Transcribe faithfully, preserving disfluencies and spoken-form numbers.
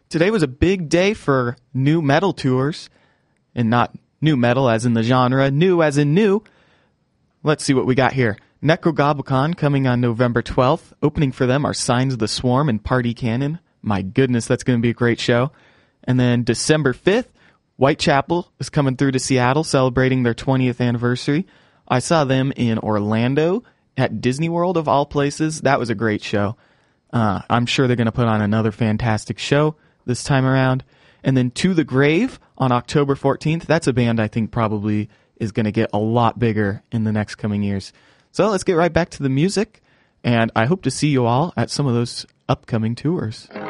today was a big day for new metal tours, and not new metal as in the genre, new as in new. Let's see what we got here. Necrogoblicon coming on November twelfth. Opening for them are Signs of the Swarm and Party Cannon. My goodness, that's going to be a great show. And then December fifth, Whitechapel is coming through to Seattle, celebrating their twentieth anniversary. I saw them in Orlando at Disney World, of all places. That was a great show. Uh, I'm sure they're going to put on another fantastic show this time around. And then To the Grave on October fourteenth. That's a band I think probably is going to get a lot bigger in the next coming years. So let's get right back to the music, and I hope to see you all at some of those upcoming tours.